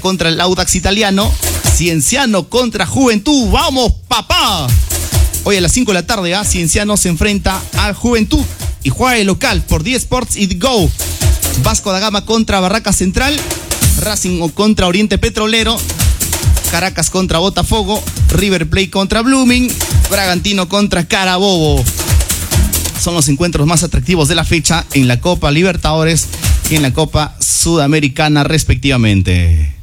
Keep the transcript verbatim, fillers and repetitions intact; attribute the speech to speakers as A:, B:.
A: contra el Audax Italiano. Cienciano contra Juventud. ¡Vamos, papá! Hoy a las cinco de la tarde, ¿eh? Cienciano se enfrenta a Juventud y juega de local por D Sports y Go. Vasco da Gama contra Barraca Central. Racing contra Oriente Petrolero. Caracas contra Botafogo. River Plate contra Blooming. Bragantino contra Carabobo. Son los encuentros más atractivos de la fecha en la Copa Libertadores y en la Copa Sudamericana respectivamente.